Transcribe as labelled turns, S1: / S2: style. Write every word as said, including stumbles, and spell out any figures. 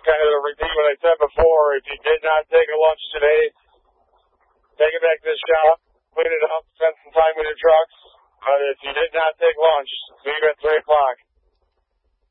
S1: kind of to repeat what I said before. If you did not take a lunch today, take it back to the shop, clean it up, spend some time with your trucks. But if you did not take lunch, leave at three o'clock.